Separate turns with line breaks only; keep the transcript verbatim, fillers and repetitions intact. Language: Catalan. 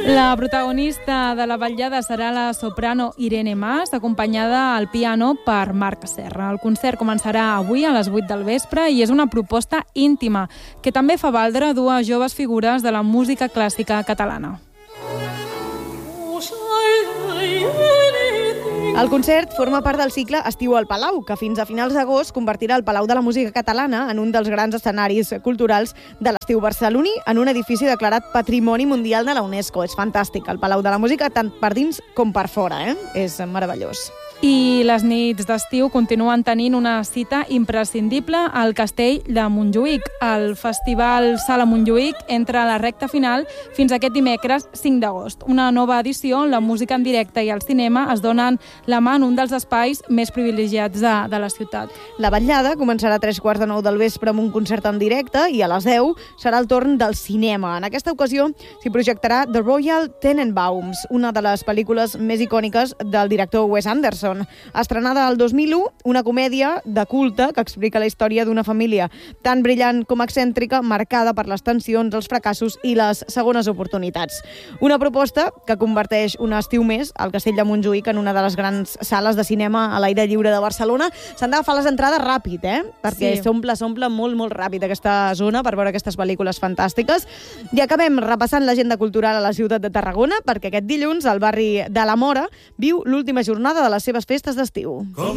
La protagonista de la vetllada serà la soprano Irene Mas, acompanyada al piano per Marc Serra. El concert començarà avui a les vuit del vespre i és una proposta íntima que també fa valdre dues joves figures de la música clàssica catalana.
El concert forma part del cicle Estiu al Palau, que fins a finals d'agost convertirà el Palau de la Música Catalana en un dels grans escenaris culturals de l'estiu barceloní en un edifici declarat Patrimoni Mundial de la UNESCO. És fantàstic, el Palau de la Música, tant per dins com per fora, eh? És meravellós.
I les nits d'estiu continuen tenint una cita imprescindible al Castell de Montjuïc. El Festival Sala Montjuïc entra a la recta final fins aquest dimecres cinc d'agost. Una nova edició on la música en directe i el cinema es donen la mà en un dels espais més privilegiats de, de la ciutat.
La vetllada començarà a tres quarts de nou del vespre amb un concert en directe i a les deu serà el torn del cinema. En aquesta ocasió s'hi projectarà The Royal Tenenbaums, una de les pel·lícules més icòniques del director Wes Anderson. Estrenada el dos mil u, una comèdia de culte que explica la història d'una família tan brillant com excèntrica, marcada per les tensions, els fracassos i les segones oportunitats. Una proposta que converteix un estiu més al Castell de Montjuïc en una de les grans sales de cinema a l'aire lliure de Barcelona. S'han d'agafar les entrades ràpid, eh? Perquè
Sí.
s'omple, s'omple molt, molt ràpid aquesta zona per veure aquestes pel·lícules fantàstiques. I acabem repassant l'agenda cultural a la ciutat de Tarragona, perquè aquest dilluns el barri de la Mora viu l'última jornada de les seves festes d'estiu.